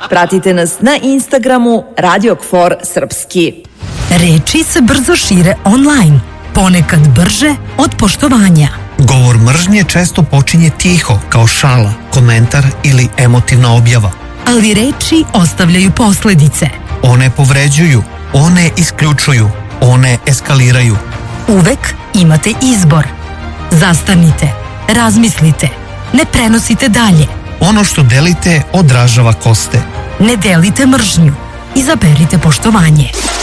Pratite nas na Instagramu Radio KFOR Srpski. Reči se brzo šire online, ponekad brže od poštovanja. Govor mržnje često počinje tiho, kao šala, komentar ili emotivna objava. Ali reči ostavljaju posledice. One povređuju, one isključuju, one eskaliraju. Uvek imate izbor. Zastanite, razmislite, ne prenosite dalje. Ono što delite odražava ko ste. Ne delite mržnju, izaberite poštovanje.